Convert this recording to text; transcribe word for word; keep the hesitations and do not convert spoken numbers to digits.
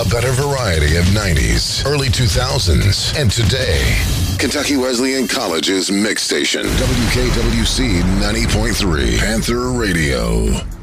A better variety of nineties, early two thousands, and today. Kentucky Wesleyan College's Mix Station. W K W C ninety point three. Panther Radio.